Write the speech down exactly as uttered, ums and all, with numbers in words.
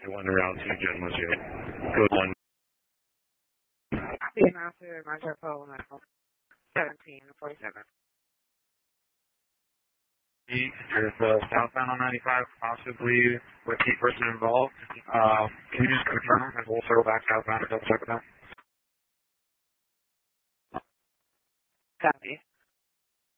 one around two General Shield. Code one. Copy, Master, Master Pole, seventeen forty-seven. There's uh, southbound on ninety-five, possibly with key person involved. Uh, can you just confirm and we'll circle back southbound to double check with that? Copy.